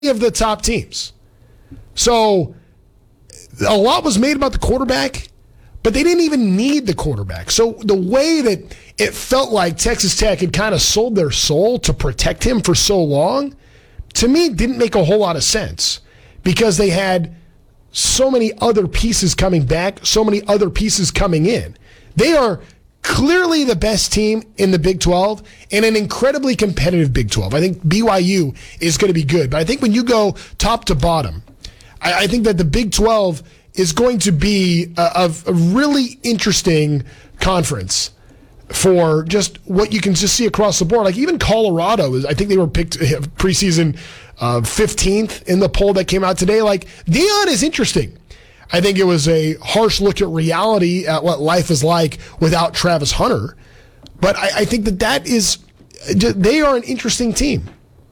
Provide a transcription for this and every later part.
of the top teams. So a lot was made about the quarterback, but they didn't even need the quarterback. So the way that it felt like Texas Tech had kind of sold their soul to protect him for so long, to me, didn't make a whole lot of sense because they had so many other pieces coming back, so many other pieces coming in. They are clearly the best team in the Big 12 and an incredibly competitive Big 12. I think BYU is going to be good, but I think when you go top to bottom, I think that the Big 12 is going to be a really interesting conference for just what you can just see across the board. Like even Colorado, I think they were picked preseason 15th in the poll that came out today. Like Deion is interesting. I think it was a harsh look at reality at what life is like without Travis Hunter. But I think that is, they are an interesting team.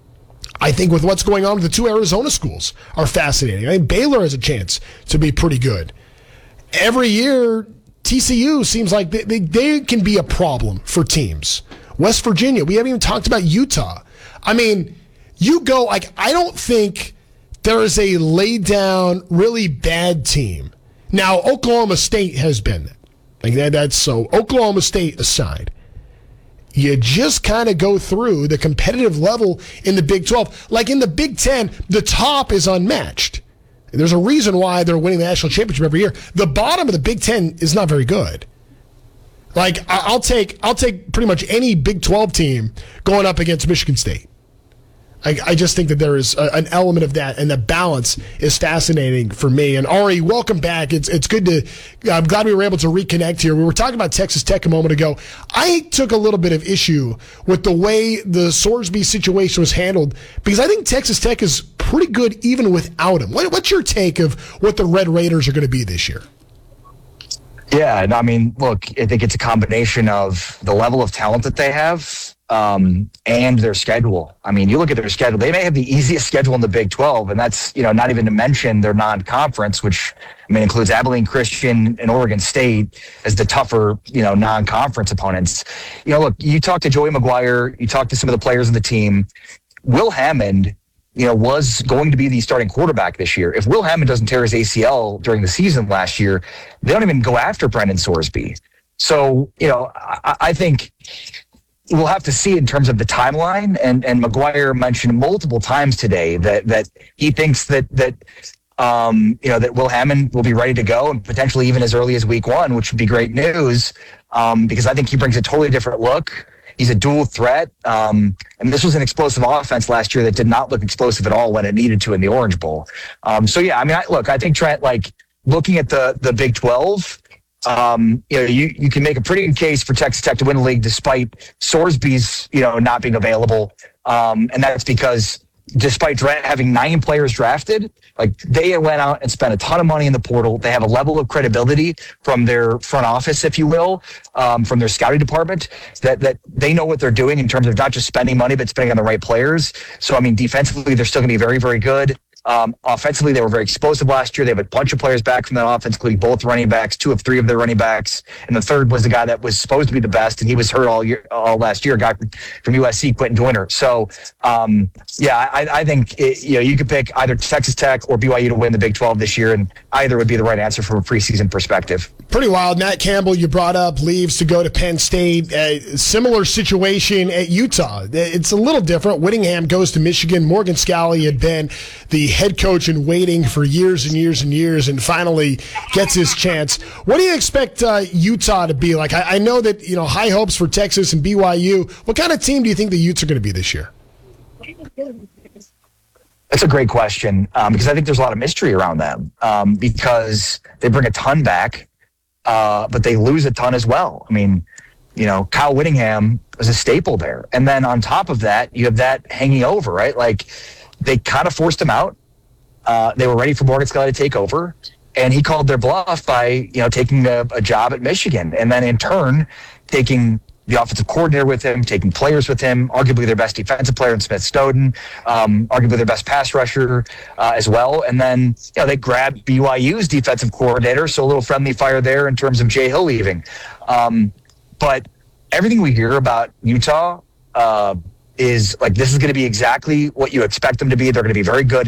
I think with what's going on with the two Arizona schools are fascinating. I think Baylor has a chance to be pretty good. Every year, TCU seems like they can be a problem for teams. West Virginia, we haven't even talked about Utah. I mean, you go, like, I don't think there is a laid down, really bad team. Now, Oklahoma State has been. Like that's so. Oklahoma State aside, you just kind of go through the competitive level in the Big 12. Like in the Big 10, the top is unmatched. There's a reason why they're winning the national championship every year. The bottom of the Big 10 is not very good. Like I'll take pretty much any Big 12 team going up against Michigan State. I just think that there is an element of that, and the balance is fascinating for me. And Ari, welcome back. It's good to. I'm glad we were able to reconnect here. We were talking about Texas Tech a moment ago. I took a little bit of issue with the way the Sorsby situation was handled because I think Texas Tech is pretty good even without him. What's your take of what the Red Raiders are going to be this year? Yeah, I mean, look, I think it's a combination of the level of talent that they have. And their schedule. I mean, you look at their schedule, they may have the easiest schedule in the Big 12, and that's, not even to mention their non-conference, which, includes Abilene Christian and Oregon State as the tougher, non-conference opponents. Look, you talk to Joey McGuire, you talk to some of the players on the team. Will Hammond, was going to be the starting quarterback this year. If Will Hammond doesn't tear his ACL during the season last year, they don't even go after Brendan Sorsby. So, I think we'll have to see in terms of the timeline. And McGuire mentioned multiple times today that he thinks that Will Hammond will be ready to go and potentially even as early as week 1, which would be great news because I think he brings a totally different look. He's a dual threat. And this was an explosive offense last year that did not look explosive at all when it needed to in the Orange Bowl. I think Trent, like looking at the Big 12, you can make a pretty good case for Texas Tech to win the league despite Sorsby's, not being available. And that's because despite having 9 players drafted, like they went out and spent a ton of money in the portal. They have a level of credibility from their front office, if you will, from their scouting department that they know what they're doing in terms of not just spending money, but spending on the right players. So, defensively, they're still going to be very, very good. Offensively, they were very explosive last year. They have a bunch of players back from that offense, including both running backs, 2 of 3 of their running backs. And the third was the guy that was supposed to be the best, and he was hurt all last year, a guy from USC, Quentin Joyner. So, I think you could pick either Texas Tech or BYU to win the Big 12 this year, and either would be the right answer from a preseason perspective. Pretty wild. Matt Campbell, you brought up, leaves to go to Penn State. Similar situation at Utah. It's a little different. Whittingham goes to Michigan. Morgan Scalley had been the head coach in waiting for years and years and years and finally gets his chance. What do you expect Utah to be like? I know that, high hopes for Texas and BYU. What kind of team do you think the Utes are going to be this year? That's a great question because I think there's a lot of mystery around them because they bring a ton back, but they lose a ton as well. Kyle Whittingham was a staple there. And then on top of that, you have that hanging over, right? Like they kind of forced him out. They were ready for Morgan Scalley to take over, and he called their bluff by, taking a job at Michigan, and then in turn taking the offensive coordinator with him, taking players with him, arguably their best defensive player in Smith Snowden, arguably their best pass rusher as well. And then, they grabbed BYU's defensive coordinator, so a little friendly fire there in terms of Jay Hill leaving. But everything we hear about Utah, is like, this is going to be exactly what you expect them to be. They're going to be very good.